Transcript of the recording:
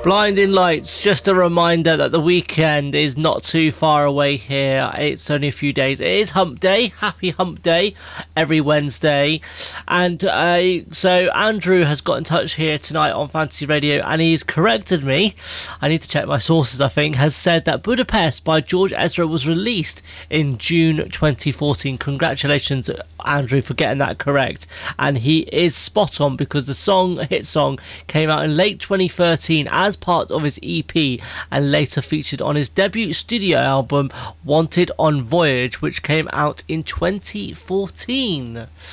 Blinding Lights, just a reminder that the weekend is not too far away here. It's only a few days. It is Hump Day. Happy Hump Day every Wednesday. And so Andrew has got in touch here tonight on Fantasy Radio, and he's corrected me. I need to check my sources, I think. Has said that Budapest by George Ezra was released in June 2014. Congratulations, Andrew, for getting that correct. And he is spot on, because the hit song came out in late 2013 as part of his EP, and later featured on his debut studio album Wanted on Voyage, which came out in 2014.